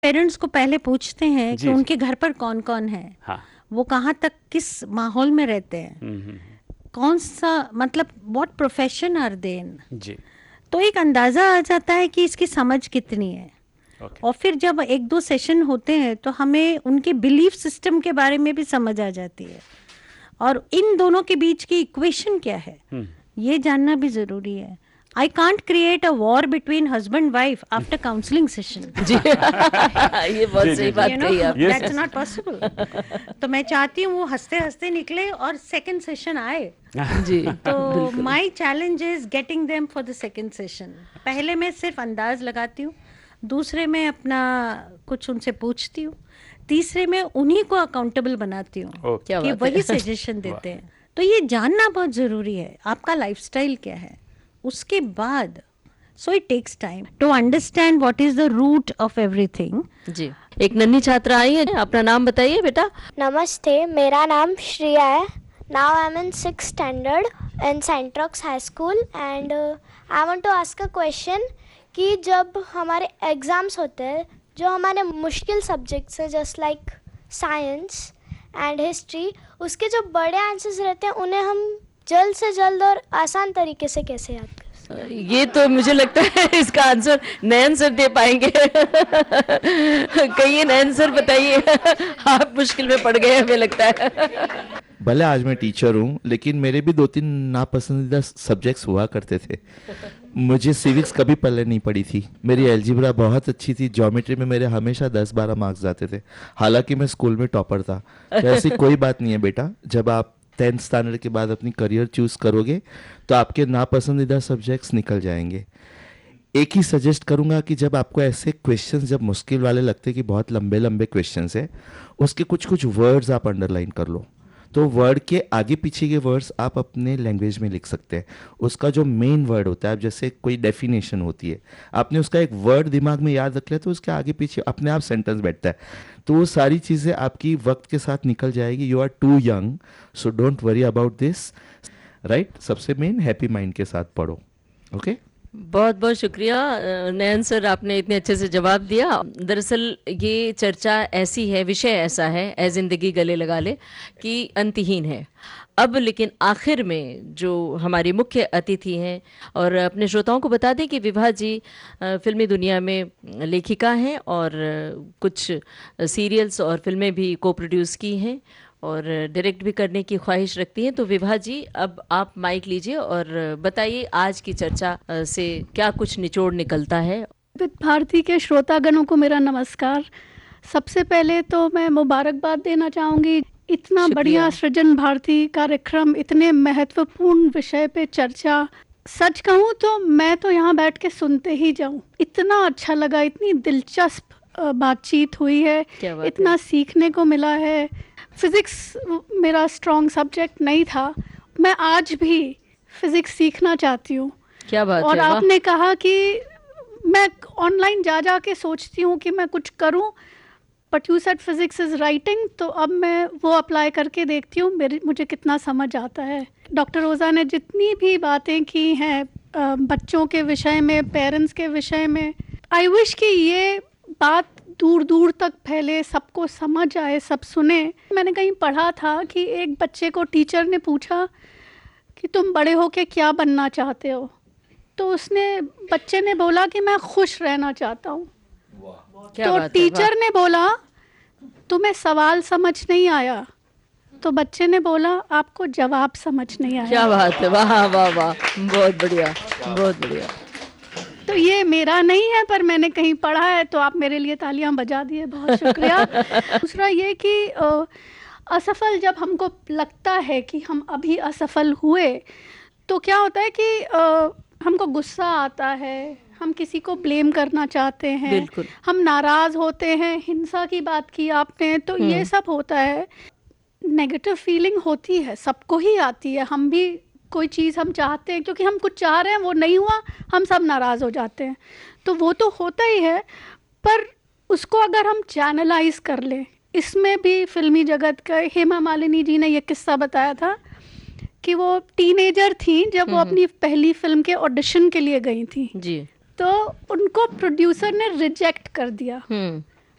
Parents को पहले पूछते हैं कि जी, उनके घर पर कौन कौन है, हाँ। वो कहाँ तक किस माहौल में रहते हैं, कौन सा मतलब व्हाट प्रोफेशन आर दे इन, जी, तो एक अंदाज़ा आ जाता है कि इसकी समझ कितनी है। ओके। और फिर जब एक दो सेशन होते हैं तो हमें उनके बिलीफ सिस्टम के बारे में भी समझ आ जाती है, और इन दोनों के बीच की इक्वेशन क्या है ये जानना भी ज़रूरी है। I can't create a war between husband wife after counselling session. जी ये बहुत जी, सही जी, बात You know, कही आप। Yes. that's not possible. तो मैं चाहती हूँ वो हंसते हंसते निकले और सेकंड सेशन आए। जी तो बिल्कुल। माई challenge is getting them for the second session. पहले मैं सिर्फ अंदाज लगाती हूँ, दूसरे में अपना कुछ उनसे पूछती हूँ, तीसरे में उन्हीं को अकाउंटेबल बनाती हूँ ओके। क्या कि बात है। वही सजेशन देते हैं। तो ये जानना बहुत ज़रूरी है आपका लाइफस्टाइल क्या है। उसके बाद so it takes time to understand what is the root of everything. जी एक नन्ही छात्रा आई है, अपना नाम बताइए बेटा। नमस्ते, मेरा नाम श्रेया है। Now I am in 6th standard in सेंट्रॉक्स high school and I want to ask a question कि जब हमारे एग्ज़ाम्स होते हैं, जो हमारे मुश्किल सब्जेक्ट्स हैं just like science and history, उसके जो बड़े आंसर्स रहते हैं उन्हें हम जल्द से जल्द और आसान तरीके से कैसे याद करें? ये तो मुझे लगता है इसका आंसर नयन सर दे पाएंगे। कहिए नयन सर बताइए, आप मुश्किल में पड़ गए हमें लगता है। भले आज मैं टीचर हूँ लेकिन मेरे भी 2-3 नापसंदीदा सब्जेक्ट्स हुआ करते थे। मुझे सिविक्स कभी पल्ले नहीं पड़ी थी, मेरी अलजेब्रा बहुत अच्छी थी, ज्योमेट्री में मेरे हमेशा 10-12 मार्क्स आते थे, हालांकि मैं स्कूल में टॉपर था। तो ऐसी कोई बात नहीं है बेटा, जब आप 10th स्टैंडर्ड के बाद अपनी करियर चूज़ करोगे तो आपके नापसंदीदा सब्जेक्ट्स निकल जाएंगे। एक ही सजेस्ट करूंगा कि जब आपको ऐसे क्वेश्चंस जब मुश्किल वाले लगते हैं कि बहुत लंबे लंबे क्वेश्चंस है, उसके कुछ कुछ वर्ड्स आप अंडरलाइन कर लो। तो वर्ड के आगे पीछे के वर्ड्स आप अपने लैंग्वेज में लिख सकते हैं। उसका जो मेन वर्ड होता है, अब जैसे कोई डेफिनेशन होती है, आपने उसका एक वर्ड दिमाग में याद रख लिया तो उसके आगे पीछे अपने आप सेंटेंस बैठता है। तो वो सारी चीज़ें आपकी वक्त के साथ निकल जाएगी। You are to young, so don't worry about this, right. सबसे मेन हैप्पी माइंड के साथ पढ़ो। ओके बहुत बहुत शुक्रिया नयन सर, आपने इतने अच्छे से जवाब दिया। दरअसल ये चर्चा ऐसी है, विषय ऐसा है, ए जिंदगी गले लगा ले, कि अंतहीन है। अब लेकिन आखिर में जो हमारी मुख्य अतिथि हैं, और अपने श्रोताओं को बता दें कि विभा जी फिल्मी दुनिया में लेखिका हैं और कुछ सीरियल्स और फिल्में भी को प्रोड्यूस की हैं और डायरेक्ट भी करने की ख्वाहिश रखती हैं। तो विभा जी अब आप माइक लीजिए और बताइए आज की चर्चा से क्या कुछ निचोड़ निकलता है। विविध भारती के श्रोतागणों को मेरा नमस्कार। सबसे पहले तो मैं मुबारकबाद देना चाहूँगी, इतना बढ़िया सृजन भारती कार्यक्रम, इतने महत्वपूर्ण विषय पे चर्चा। सच कहूँ तो मैं तो यहाँ बैठ के सुनते ही जाऊँ, इतना अच्छा लगा, इतनी दिलचस्प बातचीत हुई है, इतना सीखने को मिला है। फिज़िक्स मेरा स्ट्रॉन्ग सब्जेक्ट नहीं था, मैं आज भी फिज़िक्स सीखना चाहती हूँ। क्या बात और है, आपने कहा कि मैं ऑनलाइन जा के सोचती हूँ कि मैं कुछ करूँ, but you said physics is writing, तो अब मैं वो अप्लाई करके देखती हूँ मुझे कितना समझ आता है। डॉक्टर ओज़ा ने जितनी भी बातें की हैं बच्चों के विषय में, पेरेंट्स के विषय में, आई विश कि ये बात दूर दूर तक फैले, सबको समझ आए, सब सुने। मैंने कहीं पढ़ा था कि एक बच्चे को टीचर ने पूछा कि तुम बड़े होके क्या बनना चाहते हो, तो बच्चे ने बोला कि मैं खुश रहना चाहता हूँ। तो टीचर ने बोला तुम्हें सवाल समझ नहीं आया, तो बच्चे ने बोला आपको जवाब समझ नहीं आया। क्या बात है, वाह वाह वाह, बहुत बढ़िया, बहुत बढ़िया। तो ये मेरा नहीं है, पर मैंने कहीं पढ़ा है, तो आप मेरे लिए तालियां बजा दिए, बहुत शुक्रिया। दूसरा ये कि असफल जब हमको लगता है कि हम अभी असफल हुए, तो क्या होता है कि हमको गुस्सा आता है, हम किसी को ब्लेम करना चाहते हैं, हम नाराज़ होते हैं, हिंसा की बात की आपने, तो ये सब होता है। नेगेटिव फीलिंग होती है, सबको ही आती है। हम भी कोई चीज़ हम चाहते हैं, क्योंकि हम कुछ चाह रहे हैं, वो नहीं हुआ, हम सब नाराज़ हो जाते हैं, तो वो तो होता ही है। पर उसको अगर हम चैनलाइज कर लें, इसमें भी फिल्मी जगत का हेमा मालिनी जी ने ये किस्सा बताया था कि वो टीनेजर थी जब वो अपनी पहली फिल्म के ऑडिशन के लिए गई थी जी, तो उनको प्रोड्यूसर ने रिजेक्ट कर दिया।